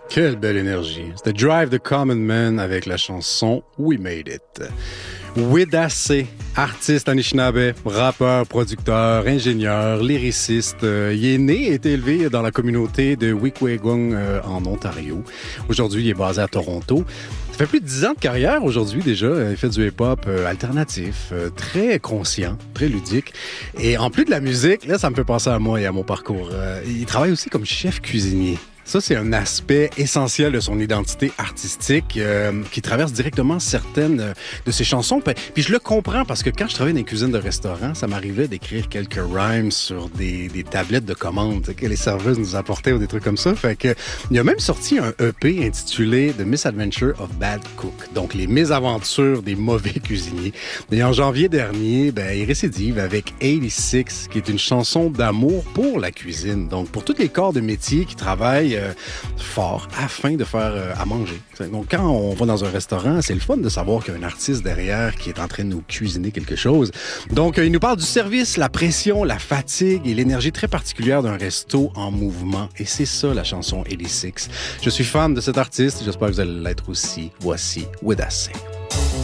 Quelle belle énergie. C'était Drive the Common Man avec la chanson We Made It. Wedase, artiste Anishinaabe, rappeur, producteur, ingénieur, lyriciste. Il est né et est élevé dans la communauté de Wikwegon en Ontario. Aujourd'hui, il est basé à Toronto. Ça fait plus de 10 ans de carrière aujourd'hui déjà. Il fait du hip-hop alternatif, très conscient, très ludique. Et en plus de la musique, là, ça me fait penser à moi et à mon parcours. Il travaille aussi comme chef cuisinier. Ça, c'est un aspect essentiel de son identité artistique qui traverse directement certaines de ses chansons. Puis je le comprends parce que quand je travaillais dans les cuisines de restaurants, ça m'arrivait d'écrire quelques rhymes sur des tablettes de commandes que les serveuses nous apportaient ou des trucs comme ça. Fait que il a même sorti un EP intitulé The Misadventure of Bad Cook, donc les mésaventures des mauvais cuisiniers. Et en janvier dernier, il récidive avec 86, qui est une chanson d'amour pour la cuisine. Donc pour tous les corps de métier qui travaillent fort afin de faire à manger. Donc, quand on va dans un restaurant, c'est le fun de savoir qu'il y a un artiste derrière qui est en train de nous cuisiner quelque chose. Donc, il nous parle du service, la pression, la fatigue et l'énergie très particulière d'un resto en mouvement. Et c'est ça, la chanson 86. Je suis fan de cet artiste. J'espère que vous allez l'être aussi. Voici Wedase.